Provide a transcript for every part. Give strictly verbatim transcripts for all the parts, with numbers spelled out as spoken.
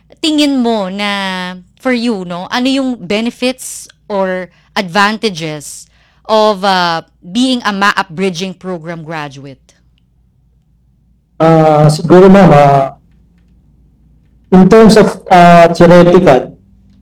tingin mo na for you, no, ano yung benefits or advantages of uh, being a M A A P Bridging Program graduate? Ah, siguro ma'am, ah, in terms of uh, theoretical,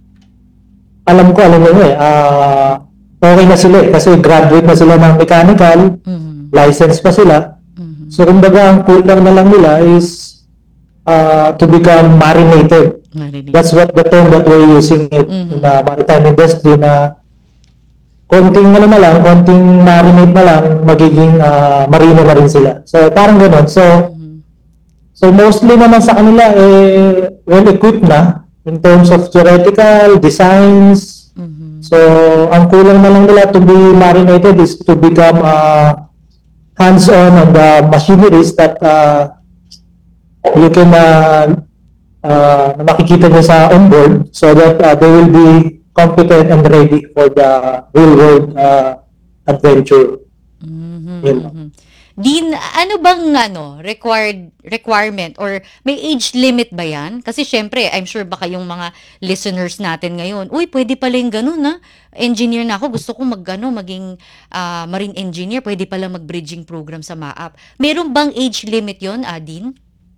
alam ko, alam mo eh, ah, okay na sila eh, kasi graduate na sila ng mechanical, Mhm. license pa sila. Mhm. So, kumbaga, ang kulang na lang nila is uh, to become marinated. Marinig. That's what the term that we're using it Mhm. in the maritime industry na konting ano na lang, konting marinate na lang, magiging ah, marino na rin sila. So, parang ganun. So, Mhm. so mostly naman sa kanila, eh, well-equipped na in terms of theoretical, designs. Mhm. So, ang kulang na lang nila to be marinated is to become uh, hands-on on the machineries that uh, you can uh, uh, na makikita nyo sa onboard so that uh, they will be competent and ready for the real-world uh, adventure. Mhm. Yun. Mhm. Din, ano bang ano, required requirement or may age limit ba yan? Kasi syempre, I'm sure baka yung mga listeners natin ngayon, uy, pwede pala yung ganun na. Engineer na ako, gusto ko mag, ano, maging ah, marine engineer, pwede pala mag-bridging program sa M A A P. Meron bang age limit yon, Adin?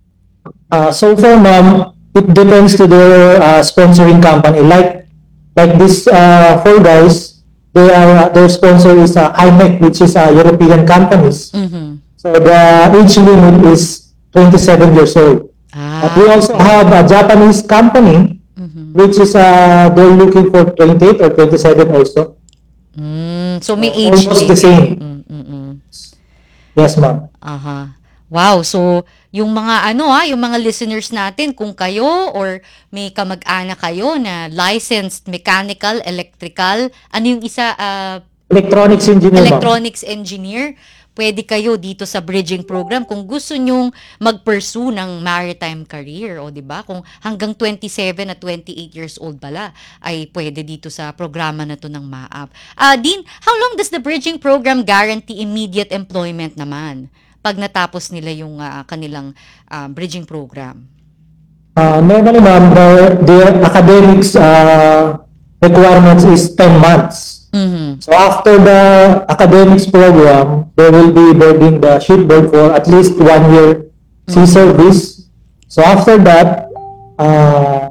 Uh, so far, ma'am, it depends to their uh, sponsoring company. Like like this uh, four guys, they are their sponsor is uh, I M E C, which is a European companies. Mhm. So the age limit is twenty-seven years old. But we Ah, also okay. have a Japanese company, Mhm. which is uh, they're looking for twenty-eight or twenty-seven also. Mm, so may So, age almost the limit. same. Mm, mm, mm. Yes, ma'am. Aha. Wow, so yung mga ano ah, yung mga listeners natin, kung kayo or may kamag-anak kayo na licensed mechanical, electrical, ano yung isa, ah, Electronics engineer, ma'am. electronics engineer, pwede kayo dito sa bridging program kung gusto nyong mag-pursue ng maritime career, o 'di ba? Kung hanggang twenty-seven at twenty-eight years old pala ay pwede dito sa programa na to ng M A A P. Ah, Dean, how long does the bridging program guarantee immediate employment naman pag natapos nila yung ah, kanilang ah, bridging program? Uh, normally, ma'am, their, their academics uh, requirements is ten months. Mhm. So after the academics program, they will be boarding the shipboard for at least one year sea service. So after that, uh,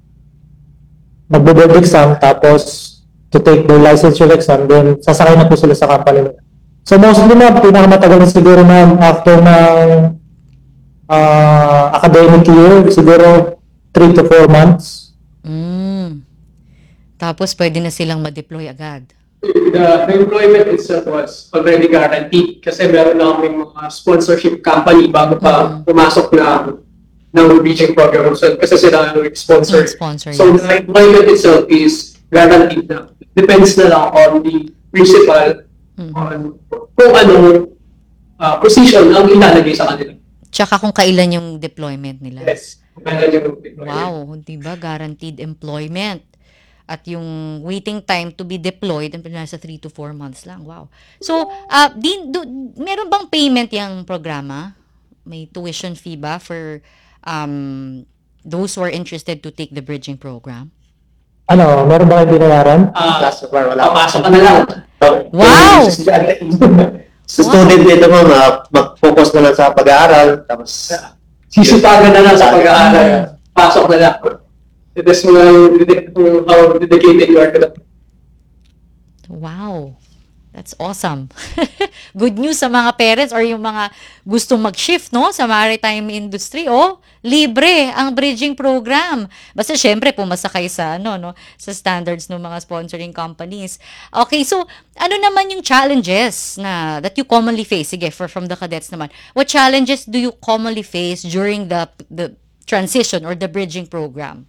magbo-board exam tapos to take the licensure exam, then sasakay na po sila sa company nila. So mostly na, pinakamatagal na siguro na after ng uh, academic year, siguro three to four months. Mm. Tapos pwede na silang ma-deploy agad. The, the employment itself was already guaranteed kasi meron na kaming mga sponsorship company bago pa pumasok na ng bridging program. So, kasi sila ang sponsor. Sponsor, So yes. the employment itself is guaranteed na. Depends na lang on the principal on kung anong uh, position ang ilalagay sa kanila. Tsaka kung kailan yung deployment nila. Yes. Kung ano yung employment. Wow, di ba? Guaranteed employment. At yung waiting time to be deployed, nasa three to four months lang. Wow. So, uh, din, do, meron bang payment yung programa? May tuition fee ba for um, those who are interested to take the bridging program? Ano, meron ba kayo binayaran? Ah, So far, wala. papasok ka na lang. Wow! Sa student dito mo, ma- mag-focus na lang sa pag-aaral, tapos Sisipagan na lang sa pag-aaral. Pasok na lang. It is mo lang yung how dedicated you are to that. Wow. That's awesome. Good news sa mga parents or yung mga gustong mag-shift, no, sa maritime industry. Oh, libre ang bridging program. Basta syempre pumasa kayo sa ano, no, sa standards ng mga sponsoring companies. Okay, so ano naman yung challenges na that you commonly face? Sige, for from the cadets naman. What challenges do you commonly face during the the transition or the bridging program?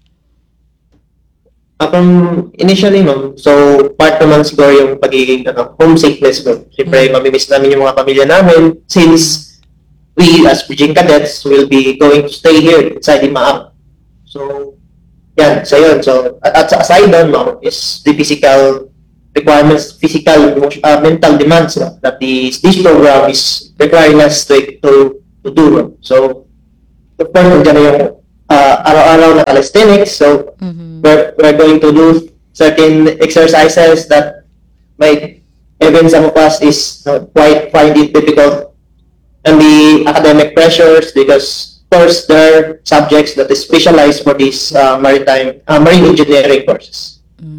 Akong initially, ma'am, so part naman siguro yung pagiging ano, homesickness mo. Siyempre, mamimiss namin yung mga pamilya namin since we as bridging cadets will be going to stay here inside the M A A P. So, yan, so yun. So, at, at aside doon, ma'am, is the physical requirements, physical, uh, mental demands no, that this, this program is requiring us to, to, to do. No? So, of course, nandiyan na yung uh, araw-araw na calisthenics. So, Mhm. we're, we're going to do certain exercises that might even some of us is uh, quite find it difficult, and the academic pressures, because of course there are subjects that is specialized for these uh, maritime uh, marine engineering courses.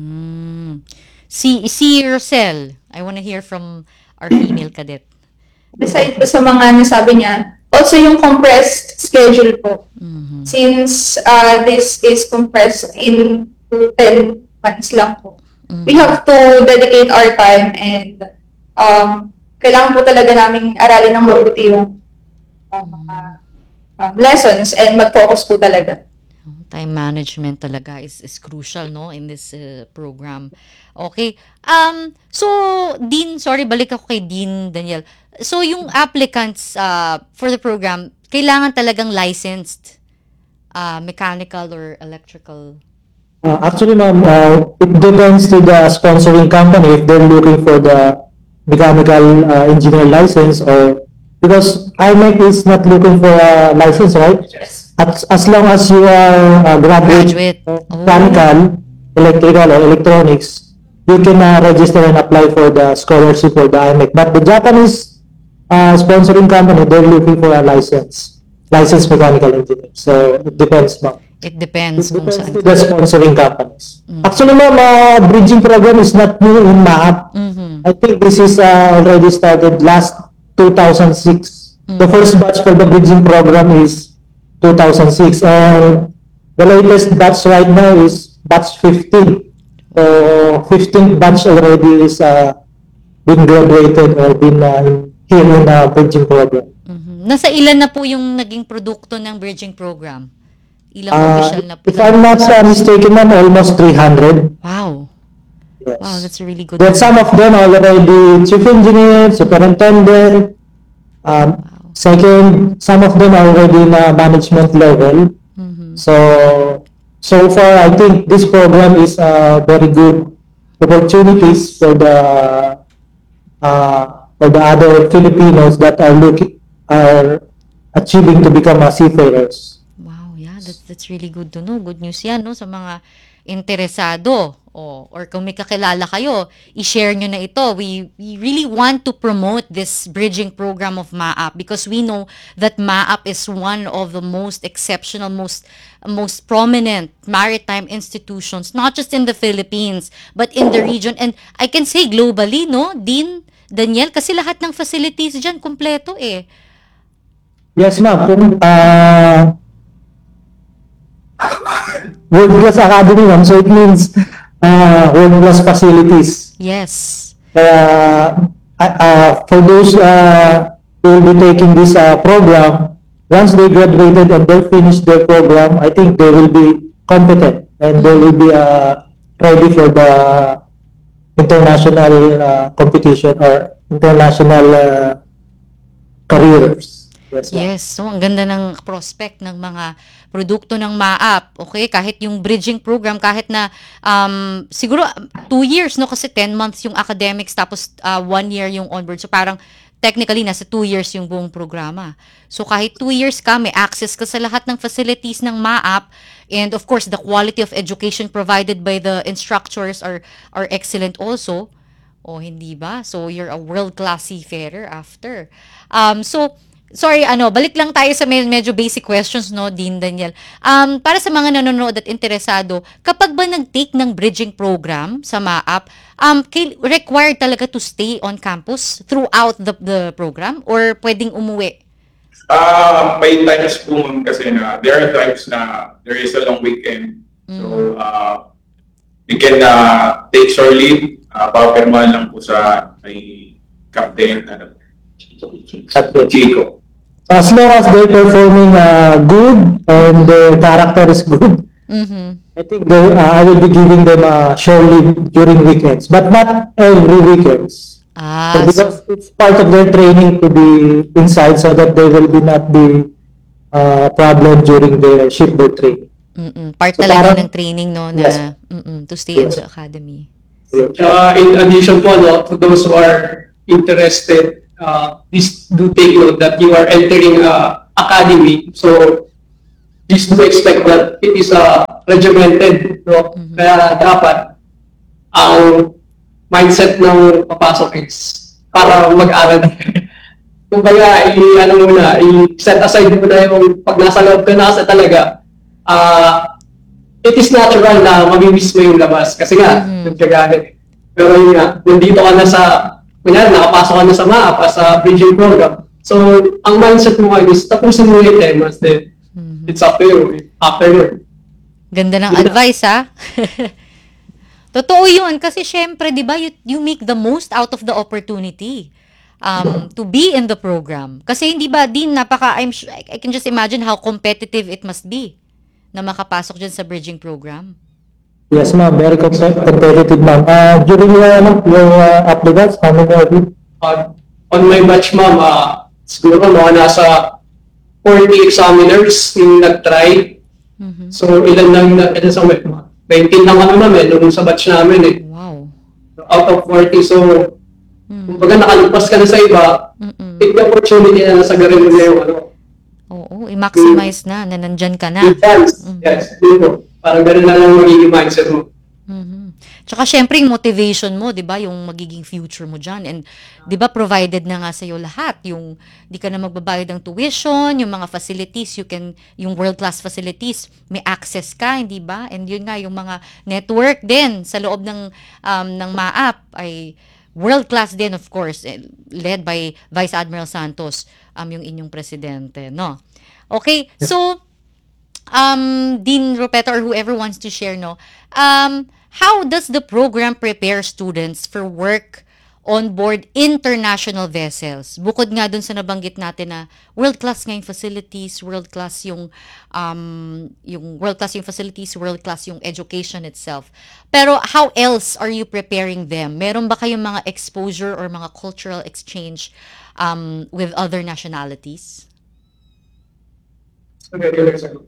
Mm. See, see Rosel. I want to hear from our female cadet. Aside po sa mga nasabi niya, also yung compressed schedule po. Mhm. Since uh, this is compressed in ten months lang po. We have to dedicate our time and um, kailangan po talaga naming aralin ng mabuti yung uh, mga um, lessons and mag-focus po talaga. Time management talaga is is crucial, no, in this uh, program. Okay. Um so Dean, sorry, balik ako kay Dean Daniel. So yung applicants uh, for the program, kailangan talagang licensed uh, mechanical or electrical. Uh, actually, ma'am, uh, it depends to the sponsoring company if they're looking for the mechanical uh, engineer license, or because I M E C is not looking for a license, right? As, as long as you are a graduate, Graduate. of Oh. mechanical, electrical, or electronics, you can uh, register and apply for the scholarship for the I M E C. But the Japanese uh, sponsoring company, they're looking for a license, licensed mechanical engineer. So it depends, ma'am. It depends It kung depends saan. to the sponsoring companies. Actually, ma'am, uh, bridging program is not new in M A A P. Mhm. I think this is uh, already started last two thousand six. The first batch for the bridging program is two thousand six, and the latest batch right now is batch fifteen. So fifteenth batch already is uh, been graduated or been uh, in- here in the bridging program. Mhm. Nasa ilan na po yung naging produkto ng bridging program? Ilang Uh, official na po? if I'm not uh, mistaken, ma'am, almost three hundred. Wow. Yes. Wow, that's a really good. But some of them are already chief engineer, superintendent. Um, second, some of them are already in a management level. Mhm. So, so far, I think this program is a very good opportunities for the uh, for the other Filipinos that are looking are achieving to become a seafarers. Wow, yeah, that's that's really good to know. Good news 'yan, no, sa mga interesado. O, or kung may kakilala kayo, i-share nyo na ito. We, we really want to promote this bridging program of M A A P because we know that M A A P is one of the most exceptional, most most prominent maritime institutions, not just in the Philippines, but in the region. And I can say globally, no, Dean, Daniel, kasi lahat ng facilities dyan, kompleto eh. Yes, ma'am. Kung uh, World Class Academy, ma'am, so it means uh, world class facilities. Yes. Kaya uh, uh, for those uh, who will be taking this uh, program, once they graduated and they finish their program, I think they will be competent and they will be uh, ready for the international uh, competition or international uh, careers. Yes, ma'am. Yes, so ang ganda ng prospect ng mga produkto ng M A A P. Okay, kahit yung bridging program, kahit na um, siguro two years, no? Kasi ten months yung academics, tapos uh, one year yung onboard. So parang technically, nasa two years yung buong programa. So kahit two years ka, may access ka sa lahat ng facilities ng M A A P. And of course, the quality of education provided by the instructors are, are excellent also. O hindi ba? So you're a world-class seafarer after. Um, so, sorry, ano, balik lang tayo sa med- medyo basic questions, no, Dean Daniel. Um, para sa mga nanonood at interesado, kapag ba nag-take ng bridging program sa M A A P, um, kail- required talaga to stay on campus throughout the, the program or pwedeng umuwi? Ah, may times po ma'am kasi na there are times na there is a long weekend. So, uh, we can uh, take short leave, uh, papirmahan lang po sa may captain, ano, Chico. As long as they're performing uh, good and their character is good, Mhm. I think they, uh, I will be giving them a short leave during weekends, but not every weekends. Ah, So so, because it's part of their training to be inside so that they will be not be uh, problem during their shipboard training. mm-mm, part So talaga parang- ng training, no, na Yes. mm-mm, to stay in Yes. the academy. Uh, in addition po, no, for those who are interested, uh, please do take note that you are entering a academy. So, used to expect that it is uh, regimented, no? Kaya dapat ang mindset ng papasok is para mag-aral. Kumbaga, i-ano muna, i-set aside muna yung pag nasa loob ka na kasi talaga, ah, it is natural na mamimiss mo yung labas kasi nga, Mhm. nagkagalit. Pero yun nga, nandito ka na sa, kunyari, nakapasok ka na sa M A A P as a bridging program. So, ang mindset mo ngayon is tapusin mo yung temas, then it's up to you after yun. Ganda ng advice, ha? Totoo yun. Kasi syempre, di ba, you, you make the most out of the opportunity um, to be in the program. Kasi hindi ba, din, napaka, I'm sure, I, I can just imagine how competitive it must be na makapasok dyan sa bridging program. Yes, ma'am. Very com- competitive, ma'am. Uh, during your, ano, your uh, applicants, how many are you? Uh, on my batch, ma'am, uh, siguro mga nasa forty examiners yung nag-try. Mhm. So, ilan lang na, ilan sa web, mga nineteen lang ano namin, nung sa batch namin eh. Wow. Out of forty, so, Mm. kumbaga nakalagpas ka na sa iba, Mm-mm. take the opportunity na nasa garin mo na yung ano, Oo, i-maximize na, na nandyan ka na. yung chance. Yes, yun po. Parang ganun na lang magiging mindset mo. Mhm. Tsaka syempre yung motivation mo, 'di ba, yung magiging future mo diyan. And 'di ba provided na nga sa iyo lahat, yung di ka na magbabayad ng tuition, yung mga facilities, you can yung world class facilities, may access ka, hindi ba? And yun nga yung mga network din sa loob ng um, ng M A A P ay world class din, of course, eh, led by Vice Admiral Santos, um yung inyong presidente, no? Okay, so um, Dean Ropeta or whoever wants to share, no, um, how does the program prepare students for work on board international vessels? Bukod nga dun sa nabanggit natin na world-class nga yung facilities, world-class yung, um, yung world-class yung facilities, world-class yung education itself. Pero how else are you preparing them? Meron ba kayong mga exposure or mga cultural exchange um, with other nationalities? Okay, okay, sorry.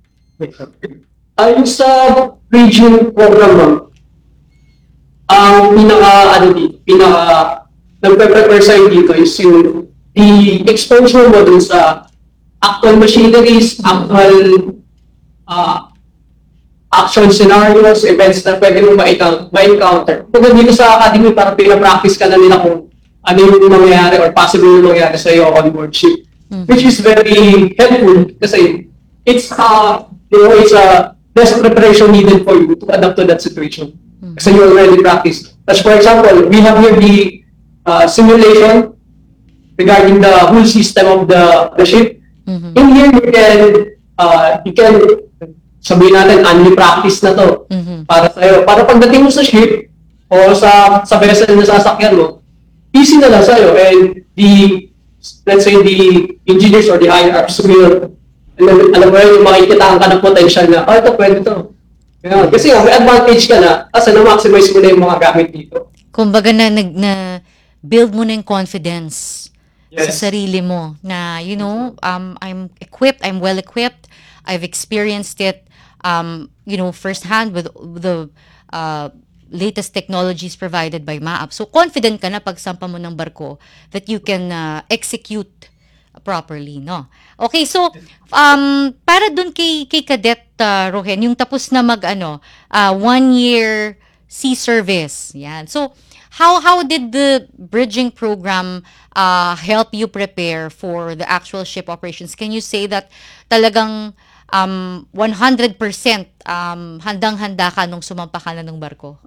Ayun sa bridging program, ma'am, ang pinaka, ano dito, pinaka, nagpe-prepare sa'yo dito is yung the exposure mo dun sa actual machineries, actual uh, action scenarios, events na pwede mo ma-encounter. ma-encounter. Kung dito sa academy, parang pinapractice ka na nila kung ano yung mangyayari or possible yung mangyayari sa'yo on board ship. Which is very helpful kasi it's uh, you know, it's a best preparation needed for you to adapt to that situation. Kasi you already practice. As for example, we have here the uh, simulation regarding the whole system of the, the ship. Mhm. In here, you can, uh, you can, sabihin natin, only practice na to Mhm. para sa'yo. Para pagdating mo sa ship o sa, sa vessel na sasakyan mo, easy na lang sa'yo. And the, let's say, the engineers or the higher-ups will, alam, alam mo yun, makikitaan ka ng potential na, oh, ito, pwede to. Yeah, kasi nga, may advantage ka na kasi na-maximize mo na yung mga gamit dito. Kumbaga na, nag, na build mo na yung confidence sa Yes. sarili mo na, you know, um, I'm equipped, I'm well equipped, I've experienced it, um, you know, firsthand with the uh, latest technologies provided by M A A P. So, confident ka na pag sampa mo ng barko that you can uh, execute properly, no? Okay, so, um, para dun kay, kay Cadet uh, Rohen, yung tapos na mag, ano, uh, one year sea service, yan. So, how how did the bridging program uh, help you prepare for the actual ship operations? Can you say that talagang um, one hundred percent um, handang-handa ka nung sumampa ka na ng barko?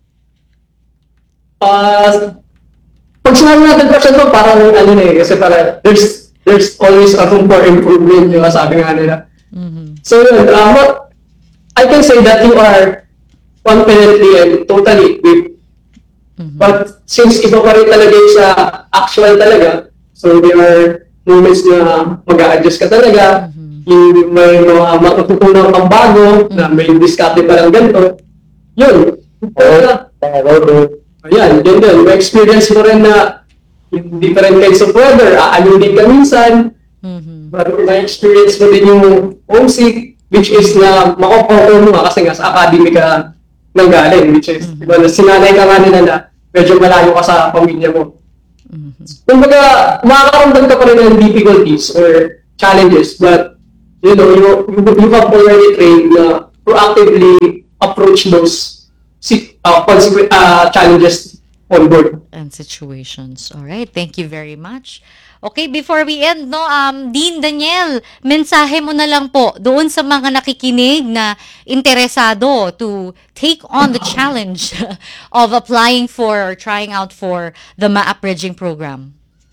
Uh, pag sinabi natin percent mo, parang ano na eh, kasi parang there's there's always a room for improvement, yung sabi nga nila. Mhm. So yun, uh, what, I can say that you are confidently and totally equipped. But since iba pa rin talaga yung sa actual talaga, so there are moments na mag-a-adjust ka talaga, yung may mga matututunan kang bago, na may discarte pa lang ganito. Yun. Uh, Ayan, yun din. May experience mo rin na yung different kinds of weather, aalunin ka minsan, Mhm. but may experience mo din yung homesick, which is na makakopo mo nga kasi nga sa academy ka nang galing, which is, di ba, na sinanay ka nga nila na medyo malayo ka sa pamilya mo. Kumbaga, makakaramdam ka pa rin ng difficulties or challenges, but you know, you, you, you have already trained na proactively approach those si- uh, consequent, uh, challenges on board. And situations. All right, thank you very much. Okay, before we end, no, um, Dean Daniel, mensahe mo na lang po doon sa mga nakikinig na interesado to take on the challenge of applying for or trying out for the M A A P Bridging Program.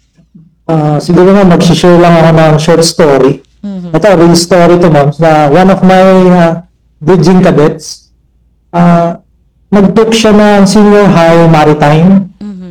Ah, siguro nga mag-share lang ako ng short story. Ito, real story to, ma'am, na one of my uh, bridging cadets, uh, nag-book siya ng senior high maritime.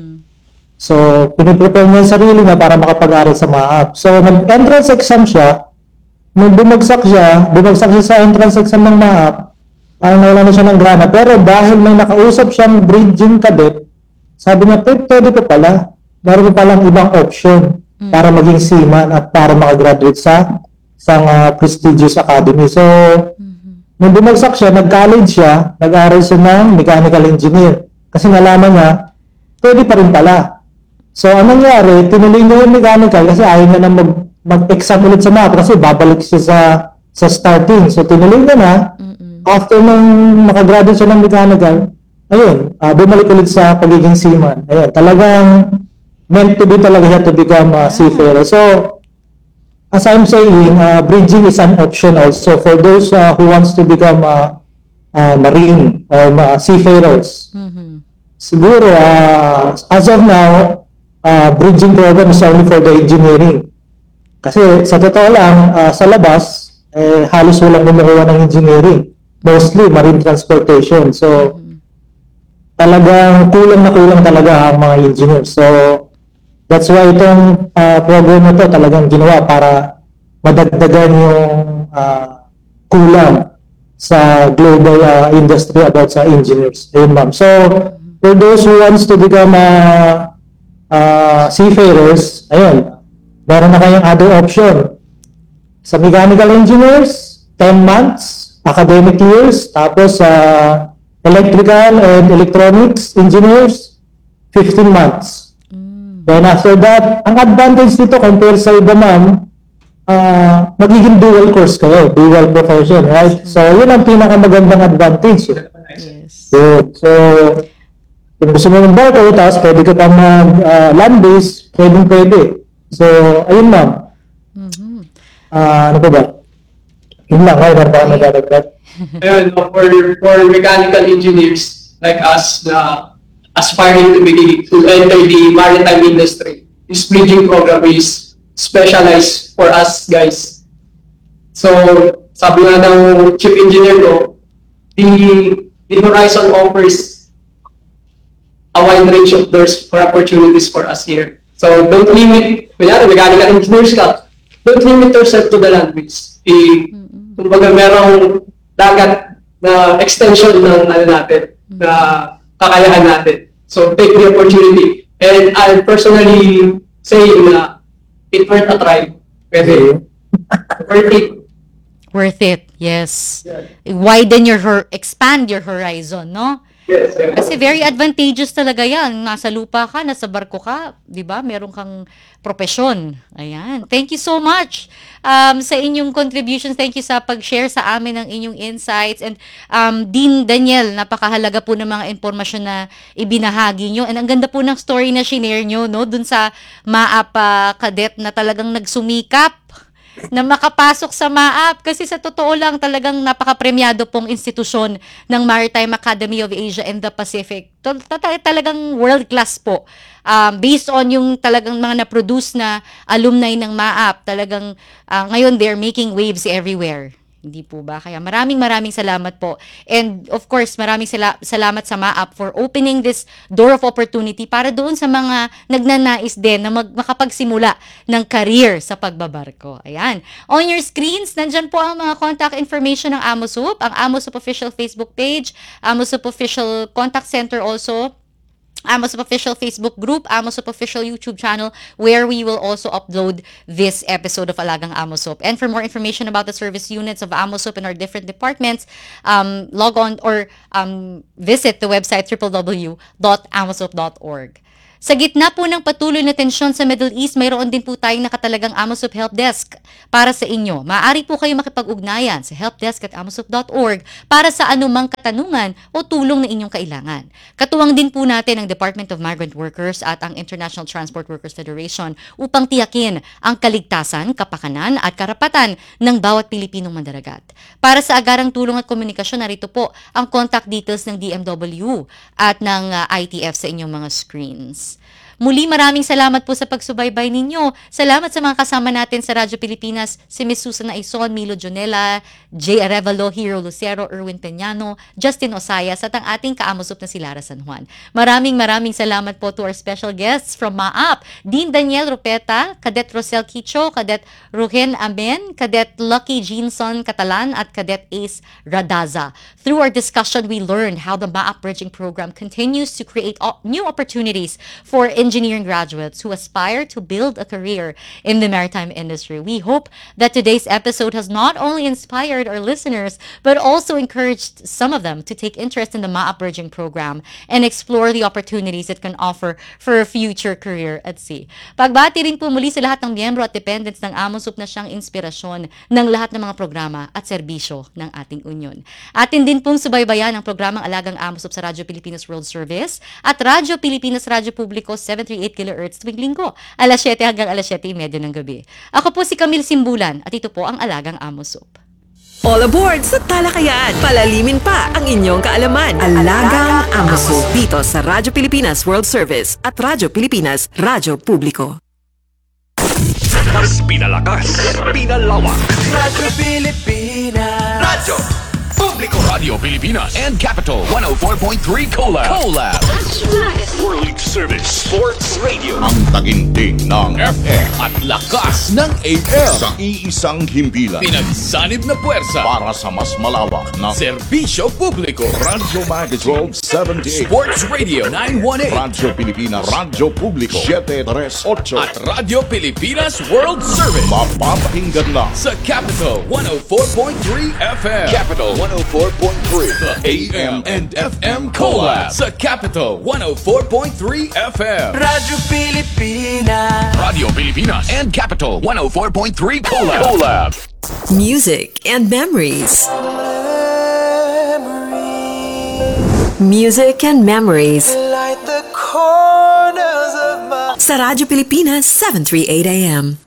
So, piniprepare niya yung sarili niya para makapag-aral sa M A A P. So, nag-entrance exam siya. Nung bumagsak siya, bumagsak siya sa entrance exam ng M A A P, parang nawala na siya ng grana. Pero dahil may nakausap siyang bridging cadet, sabi niya, pwede, pwede ko pala. Meron ko palang ibang option para maging seaman at para makagraduate sa isang uh, prestigious academy. So, nung bumagsak siya, nag-college siya, nag-aral siya ng mechanical engineer. Kasi nalaman niya, pwede pa rin pala. So, anong nangyari, tinuloy niya yung mechanical kasi ayaw niya na mag, mag-exam ulit sa M A A P kasi babalik siya sa, sa starting. So, tinuloy niya na. After nung makagraduate siya ng mechanical, ayun, uh, bumalik ulit sa pagiging seaman. Ayun, talagang meant to be talaga siya to become a seafarer. So, as I'm saying, uh, bridging is an option also for those uh, who wants to become uh, uh, marine or uh, seafarers. Siguro, uh, as of now, uh, bridging program is only for the engineering. Kasi sa totoo lang, uh, sa labas, eh, halos walang kumukuha ng engineering. Mostly marine transportation. So, talagang kulang na kulang talaga ang mga engineers. So, that's why itong uh, program na to talagang ginawa para madagdagan yung uh, kulang sa global uh, industry about sa engineers. Ayun, ma'am. So, for those who wants to become uh, uh, seafarers, ayun, meron na kayong other option. Sa mechanical engineers, ten months, academic years, tapos sa uh, electrical and electronics engineers, fifteen months. Then after that, ang advantage dito compare sa iba, ma'am, uh, magiging dual course kayo, dual profession, right? So, yun ang pinakamagandang advantage. Yes. So, so kung gusto mo ng barko, tapos pwede ka pa mag uh, land-based, pwede pwede. So, ayun, ma'am. Ah, ano pa ba? Yun lang, ay, meron pa ako nagdadagdag. Ayun, no, for, for mechanical engineers like us na aspiring to be to enter the maritime industry, this bridging program is specialized for us guys. So, sabi nga ng chief engineer ko, the, the Horizon offers a wide range of doors for opportunities for us here. So, don't limit, kunyari, mechanical engineers ka, don't limit yourself to the language. I, kumbaga, merong dagat na extension ng ano natin, na kakayahan natin. So, take the opportunity. And I personally say na it worth a try. Pwede. Worth it. Worth it, yes. Widen your, hor- expand your horizon, no? Yes, yes. Kasi very advantageous talaga yan. Nasa lupa ka, nasa barko ka, di ba? Meron kang propesyon. Ayan. Thank you so much um, sa inyong contributions. Thank you sa pag-share sa amin ng inyong insights. And um, Dean Daniel, napakahalaga po ng mga impormasyon na ibinahagi nyo. And ang ganda po ng story na shinare nyo, no? Dun sa M A A P uh, cadet na talagang nagsumikap na makapasok sa M A A P kasi sa totoo lang talagang napaka-premyado pong institusyon ng Maritime Academy of Asia and the Pacific. Tal- tal- talagang world class po. Um, based on yung talagang mga na-produce na alumni ng M A A P, talagang uh, ngayon they're making waves everywhere. Hindi po ba? Kaya maraming maraming salamat po. And of course, maraming sala- salamat sa M A A P for opening this door of opportunity para doon sa mga nagnanais din na mag- makapagsimula ng career sa pagbabarko. Ayan. On your screens, nandyan po ang mga contact information ng AMOSUP, ang AMOSUP official Facebook page, AMOSUP official contact center also, AMOSUP official Facebook group, AMOSUP official YouTube channel, where we will also upload this episode of Alagang AMOSUP. And for more information about the service units of AMOSUP and our different departments, um, log on or um, visit the website w w w dot amosup dot org. Sa gitna po ng patuloy na tensyon sa Middle East, mayroon din po tayong nakatalagang AMOSUP Help Desk para sa inyo. Maaari po kayo makipag-ugnayan sa helpdesk at amosup dot org para sa anumang katanungan o tulong na inyong kailangan. Katuwang din po natin ang Department of Migrant Workers at ang International Transport Workers Federation upang tiyakin ang kaligtasan, kapakanan at karapatan ng bawat Pilipinong mandaragat. Para sa agarang tulong at komunikasyon, narito po ang contact details ng D M W at ng uh, I T F sa inyong mga screens. Muli, maraming salamat po sa pagsubaybay ninyo. Salamat sa mga kasama natin sa Radyo Pilipinas, si Miss Susan Aison, Milo Jonela, Jay Arevalo, Hero Lucero, Erwin Peñano, Justin Osayas, at ang ating kaamusup na si Lara San Juan. Maraming maraming salamat po to our special guests from M A A P, Dean Daniel Rupeta, Cadet Rosel Quicho, Cadet Ruhen Amen, Cadet Lucky Jeanson Catalan, at Cadet Ace Radaza. Through our discussion, we learned how the M A A P Bridging Program continues to create o- new opportunities for engineering graduates who aspire to build a career in the maritime industry. We hope that today's episode has not only inspired our listeners, but also encouraged some of them to take interest in the M A A P Bridging Program and explore the opportunities it can offer for a future career at sea. Pagbati rin po muli sa lahat ng miyembro at dependents ng AMOSUP na siyang inspirasyon ng lahat ng mga programa at serbisyo ng ating union. Atin din pong subaybayan ang programang Alagang AMOSUP sa Radyo Pilipinas World Service at Radyo Pilipinas Radyo Publiko seven thirty-eight kilohertz tuwing linggo, alas siyete hanggang alas siyete thirty ng gabi. Ako po si Camille Simbulan at ito po ang Alagang AMOSUP. All aboard sa talakayan. Palalimin pa ang inyong kaalaman. Alagang AMOSUP dito sa Radyo Pilipinas World Service at Radyo Pilipinas Radyo Publiko. Mas pinalakas, pinalawak. Radyo Pilipinas. Radyo Publiko. Radio Pilipinas and Capital one oh four point three Collab. Collab. World Service Sports Radio. Ang taginting ng F M at lakas ng A M. sa iisang himpilan Pinagsanib na puwersa. para sa mas malawak na Serbisyo Publiko. Radyo Magazine twelve seventy-eight, Sports Radio nine eighteen. Radyo Pilipinas, Radyo Publiko seven thirty-eight, At Radio Pilipinas World Service. mapapakinggan na Sa Capital one oh four point three F M. Capital one oh four point three. The A M and F M Collab. Sa Capital one oh four point three F M. Radyo Pilipinas. Radio Pilipinas and Capital one oh four point three Collab. Collab. Music and memories. Music and memories. Light the corners of my Sa Radyo Pilipinas seven thirty-eight A M.